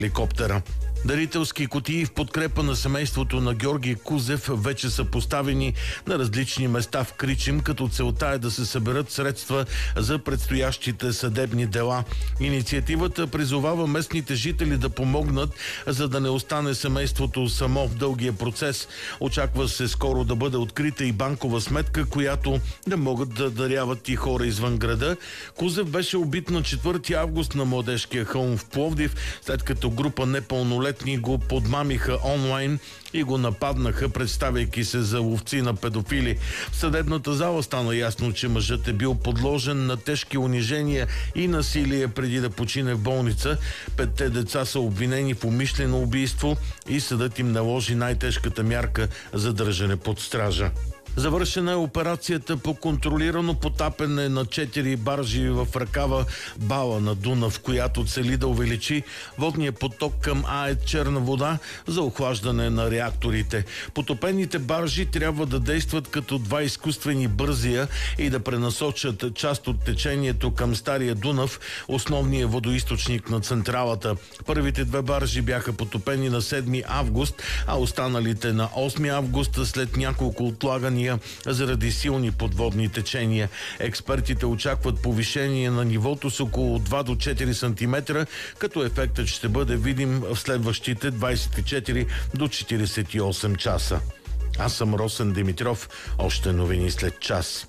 хеликоптера. Дарителски кутии в подкрепа на семейството на Георги Кузев вече са поставени на различни места в Кричим, като целта е да се съберат средства за предстоящите съдебни дела. Инициативата призовава местните жители да помогнат, за да не остане семейството само в дългия процес. Очаква се скоро да бъде открита и банкова сметка, която да могат да даряват и хора извън града. Кузев беше убит на 4 август на Младежкия хълм в Пловдив, след като група непълнолетни го подмамиха онлайн и го нападнаха, представяйки се за ловци на педофили. В съдебната зала стана ясно, че мъжът е бил подложен на тежки унижения и насилие преди да почине в болница. 5 деца са обвинени в умишлено убийство и съдът им наложи най-тежката мярка – задържане под стража. Завършена е операцията по контролирано потапене на 4 баржи в ръкава Бала на Дунав, която цели да увеличи водния поток към АЕЦ Черна вода за охлаждане на реакторите. Потопените баржи трябва да действат като 2 изкуствени бързия и да пренасочат част от течението към Стария Дунав, основния водоизточник на централата. Първите 2 баржи бяха потопени на 7 август, а останалите на 8 август след няколко отлагания заради силни подводни течения. Експертите очакват повишение на нивото с около 2 до 4 см, като ефектът ще бъде видим в следващите 24 до 48 часа. Аз съм Росен Димитров. Още новини след час.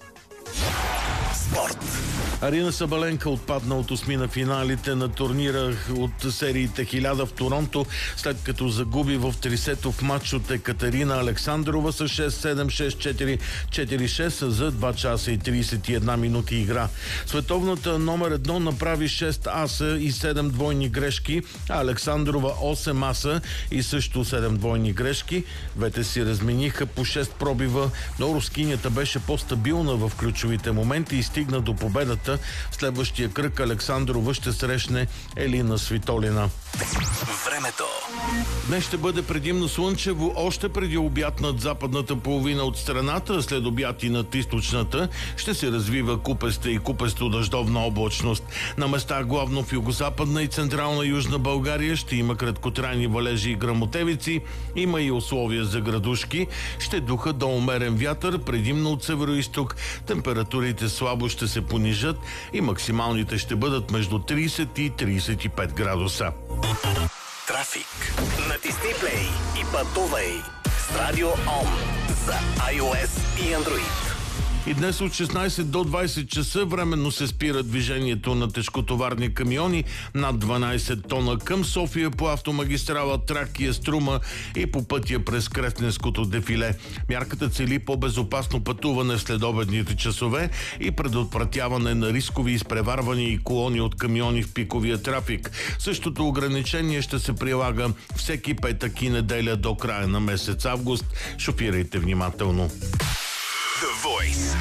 Спорт. Арина Сабаленка отпадна от осмина финалите на турнира от сериите 1000 в Торонто, след като загуби в трисетов матч от Екатерина Александрова с 6-7, 6-4, 4-6 за 2 часа и 31 минути игра. Световната номер 1 направи 6 аса и 7 двойни грешки, а Александрова 8 аса и също 7 двойни грешки. Двете си размениха по 6 пробива, но рускинята беше по-стабилна в ключовите моменти и стигна до победата. В следващия кръг Александрова ще срещне Елина Свитолина. Времето. Днес ще бъде предимно слънчево, още преди обяд над западната половина от страната, след обяд и над източната ще се развива купеста и купесто-дъждовна облачност. На места главно в югозападна и централна Южна България ще има краткотрайни валежи и гръмотевици, има и условия за градушки, ще духа до умерен вятър, предимно от североизток, температурите слабо ще се понижат и максималните ще бъдат между 30 и 35 градуса. Трафик. Натисни плей и пътувай с Радио Ом за iOS и Android. И днес от 16 до 20 часа временно се спира движението на тежкотоварни камиони над 12 тона към София по автомагистрала Тракия, Струма и по пътя през Кресненското дефиле. Мярката цели по-безопасно пътуване в следобедните часове и предотвратяване на рискови изпреварвания и колони от камиони в пиковия трафик. Същото ограничение ще се прилага всеки петък и неделя до края на месец август. Шофирайте внимателно. The Voice.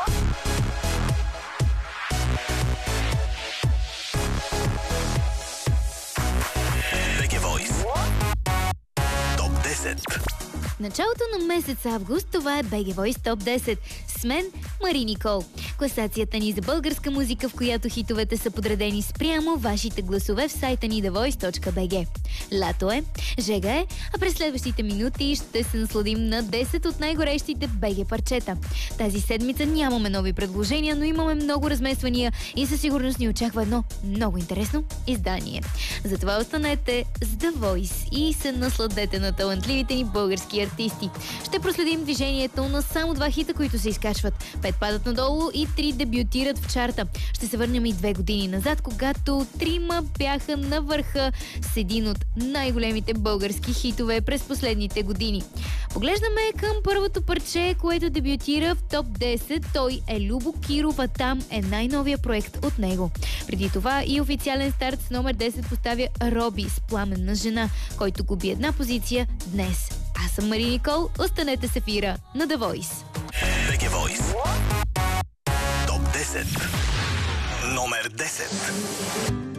BG Voice. Топ 10. Началото на месец август това е BG Voice Top 10. С мен Мари Никол. Класацията ни за българска музика, в която хитовете са подредени спрямо вашите гласове в сайта ни thevoice.bg. Лято е, жега е, а през следващите минути ще се насладим на 10 от най-горещите BG парчета. Тази седмица нямаме нови предложения, но имаме много размествания и със сигурност ни очаква едно много интересно издание. Затова останете с The Voice и се насладете на талантливите ни български артисти. Ще проследим движението на само 2 хита, които се изкачват. 5 падат надолу и 3 дебютират в чарта. Ще се върнем и 2 години назад, когато 3 бяха на върха с един от най-големите български хитове през последните години. Поглеждаме към първото парче, което дебютира в топ 10. Той е Любо Киров, а там е най-новия проект от него. Преди това и официален старт с номер 10 поставя Роби с Пламенна жена, който губи 1 позиция днес. Аз съм Мари Никол, останете с ефира на The Voice. BG Voice. Топ 10. Номер 10.